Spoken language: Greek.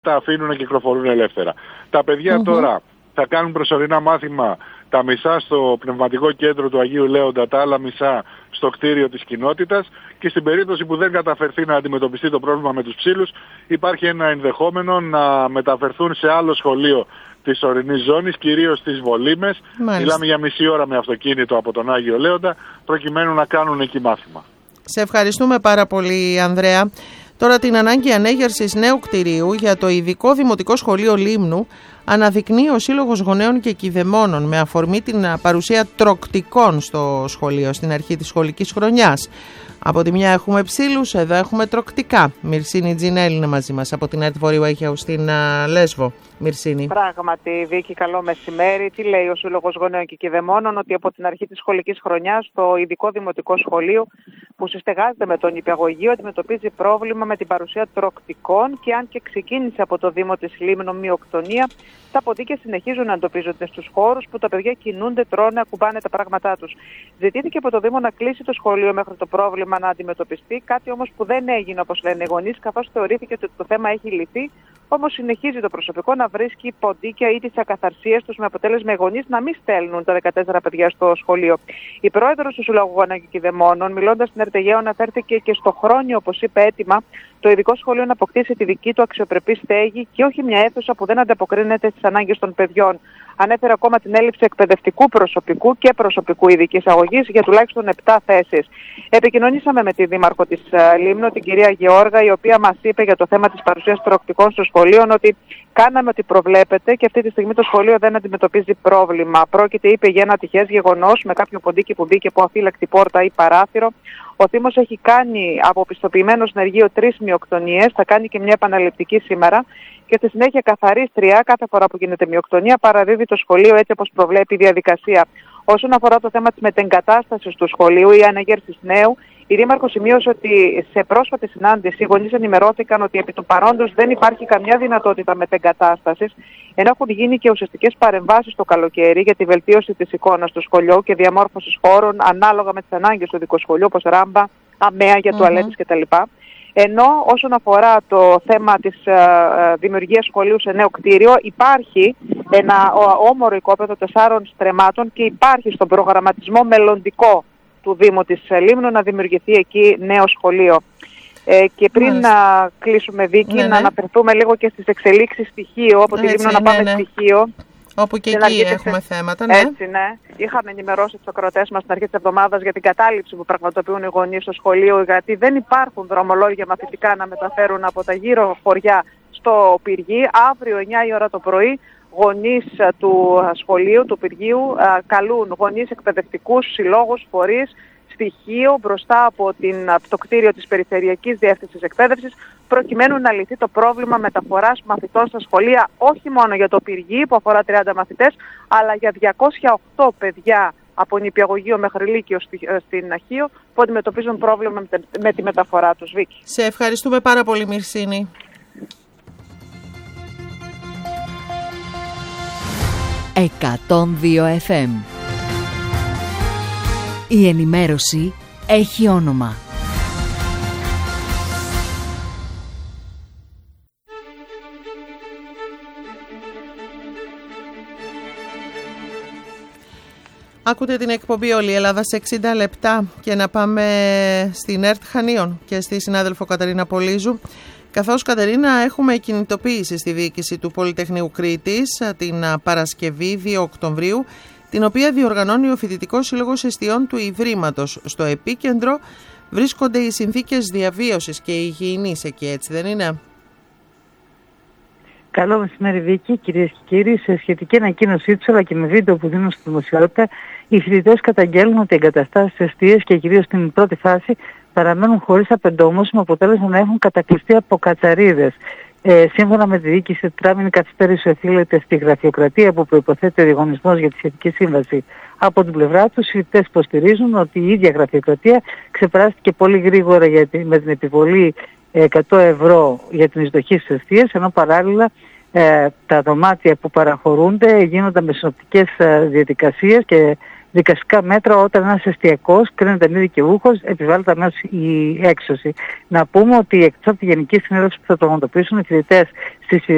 τα αφήνουν να κυκλοφορούν ελεύθερα. Τα παιδιά τώρα θα κάνουν προσωρινά μάθημα, τα μισά στο πνευματικό κέντρο του Αγίου Λέοντα, τα άλλα μισά στο κτίριο της κοινότητας, και στην περίπτωση που δεν καταφερθεί να αντιμετωπιστεί το πρόβλημα με τους ψήλους, υπάρχει ένα ενδεχόμενο να μεταφερθούν σε άλλο σχολείο της ορεινής ζώνης, κυρίως στις Βολήμες. Μιλάμε για μισή ώρα με αυτοκίνητο από τον Άγιο Λέοντα, προκειμένου να κάνουν εκεί μάθημα. Σε ευχαριστούμε πάρα πολύ, Ανδρέα. Τώρα, την ανάγκη ανέγερσης νέου κτηρίου για το ειδικό Δημοτικό Σχολείο Λίμνου αναδεικνύει ο Σύλλογος Γονέων και Κηδεμόνων με αφορμή την παρουσία τροκτικών στο σχολείο στην αρχή της σχολικής χρονιάς. Από τη μια έχουμε ψήλους, εδώ έχουμε τροκτικά. Μυρσίνη Τζινέλη είναι μαζί μας από την ΕΡΤ Βορείου Αιγαίου στην Λέσβο. Μυρσίνη. Πράγματι, Βίκη, καλό μεσημέρι. Τι λέει ο Σύλλογος Γονέων και Κηδεμόνων? Ότι από την αρχή της σχολικής χρονιάς το ειδικό δημοτικό σχολείο που συστεγάζεται με τον νηπιαγωγείο αντιμετωπίζει πρόβλημα με την παρουσία τροκτικών, και αν και ξεκίνησε από το Δήμο της Λίμνου μειοκτονία, τα ποντίκια συνεχίζουν να εντοπίζονται στους χώρους που τα παιδιά κινούνται, τρώνε, ακουμπάνε τα πράγματά τους. Ζητήθηκε από το Δήμο να κλείσει το σχολείο μέχρι το πρόβλημα να αντιμετωπιστεί, κάτι όμως που δεν έγινε, όπως λένε οι γονείς, καθώς θεωρήθηκε ότι το θέμα έχει λυθεί. Όμως συνεχίζει το προσωπικό να βρίσκει ποντίκια ή τις ακαθαρσίες τους, με αποτέλεσμα οι γονείς να μην στέλνουν τα 14 παιδιά στο σχολείο. Η πρόεδρος του Συλλόγου Γονέων και Κηδεμόνων, μιλώντας στην ΕΡΤ Αιγαίου, αναφέρθηκε και στο χρόνιο, όπως είπε, αίτημα το ειδικό σχολείο να αποκτήσει τη δική του αξιοπρεπή στέγη και όχι μια αίθουσα που δεν ανταποκρίνεται στις ανάγκες των παιδιών. Ανέφερε ακόμα την έλλειψη εκπαιδευτικού προσωπικού και προσωπικού ειδικής αγωγής για τουλάχιστον 7 θέσεις. Επικοινωνήσαμε με τη δήμαρχο της Λίμνου, την κυρία Γεώργα, η οποία μας είπε για το θέμα της παρουσίας τροκτικών στο σχολείο ότι κάναμε ό,τι προβλέπεται και αυτή τη στιγμή το σχολείο δεν αντιμετωπίζει πρόβλημα. Πρόκειται, είπε, για ένα ατυχές γεγονός με κάποιο ποντίκι που μπήκε από αφύλακτη πόρτα ή παράθυρο. Ο Δήμος έχει κάνει από πιστοποιημένο συνεργείο 3 μειοκτονίες, θα κάνει και μια επαναληπτική σήμερα, και στη συνέχεια καθαρίστρια κάθε φορά που γίνεται μειοκτονία παραδίδει το σχολείο έτσι όπως προβλέπει η διαδικασία. Όσον αφορά το θέμα της μετεγκατάστασης του σχολείου ή ανεγέρσης νέου, η Δήμαρχος σημείωσε ότι σε πρόσφατη συνάντηση οι γονείς ενημερώθηκαν ότι επί του παρόντος δεν υπάρχει καμιά δυνατότητα μετεγκατάστασης, ενώ έχουν γίνει και ουσιαστικές παρεμβάσεις το καλοκαίρι για τη βελτίωση της εικόνας του σχολείου και διαμόρφωσης χώρων ανάλογα με τις ανάγκες του ειδικού σχολείου, όπως ράμπα, αμαία για τουαλέτες κτλ. Ενώ όσον αφορά το θέμα της δημιουργίας σχολείου σε νέο κτίριο, υπάρχει ένα όμορο οικόπεδο 4 στρεμμάτων και υπάρχει στον προγραμματισμό μελλοντικό του Δήμου της Λίμνου να δημιουργηθεί εκεί νέο σχολείο. Και πριν να κλείσουμε, Βίκη, να αναφερθούμε λίγο και στις εξελίξεις στοιχείο, από τη Λίμνο να πάμε στοιχείο. Όπου και εκεί έχουμε θέματα, ναι. Έτσι, ναι. Είχαμε ενημερώσει τους ακροατές μας στην αρχή της εβδομάδας για την κατάληψη που πραγματοποιούν οι γονείς στο σχολείο, γιατί δεν υπάρχουν δρομολόγια μαθητικά να μεταφέρουν από τα γύρω χωριά στο Πυργί. Αύριο 9 η ώρα το πρωί, γονείς του σχολείου, του Πυργίου, καλούν γονείς, εκπαιδευτικούς, συλλόγους, φορείς, στοιχείο μπροστά από το κτίριο της Περιφερειακής Διεύθυνσης Εκπαίδευσης, προκειμένου να λυθεί το πρόβλημα μεταφοράς μαθητών στα σχολεία, όχι μόνο για το Πυργί που αφορά 30 μαθητές, αλλά για 208 παιδιά από νηπιαγωγείο μέχρι λύκειο στην Αχείο που αντιμετωπίζουν πρόβλημα με τη μεταφορά τους. Βίκη. Σε ευχαριστούμε πάρα πολύ, Μυρσίνη. «102 FM». Η ενημέρωση έχει όνομα. Άκουτε την εκπομπή «Όλη η Ελλάδα» σε 60 λεπτά και να πάμε στην ΕΡΤ Χανίων και στη συνάδελφο Κατερίνα Πολύζου. Καθώς, Κατερίνα, έχουμε κινητοποίηση στη διοίκηση του Πολυτεχνείου Κρήτης την Παρασκευή 2 Οκτωβρίου, την οποία διοργανώνει ο Φοιτητικός Σύλλογος Εστιών του Ιδρύματος. Στο επίκεντρο βρίσκονται οι συνθήκες διαβίωσης και υγιεινής εκεί, έτσι δεν είναι? Καλό μεσημέρι, Βίκη, κυρίες και κύριοι. Σε σχετική ανακοίνωσή τους, αλλά και με βίντεο που δίνουν στη δημοσιότητα, οι φοιτητές καταγγέλνουν ότι οι εγκαταστάσεις εστίες και κυρίως στην πρώτη φάση παραμένουν χωρίς απεντόμωση, με αποτέλεσμα να έχουν κατακλειστεί από κατσαρίδες. Σύμφωνα με τη διοίκηση, η τετράμινη καθυστέρηση οφείλεται στη γραφειοκρατία που προϋποθέτει ο διαγωνισμός για τη σχετική σύμβαση. Από την πλευρά τους, οι φοιτητές υποστηρίζουν ότι η ίδια γραφειοκρατία ξεπεράστηκε πολύ γρήγορα με την επιβολή 100 ευρώ για την εισδοχή στις εστίες, ενώ παράλληλα τα δωμάτια που παραχωρούνται γίνονται με συνοπτικές διαδικασίες και δικαστικά μέτρα όταν ένας εστιακός κρίνεται μη δικαιούχος, επιβάλλεται αμέσως η έξωση. Να πούμε ότι εκτός από τη Γενική Συνέλευση που θα πραγματοποιήσουν οι φοιτητές στις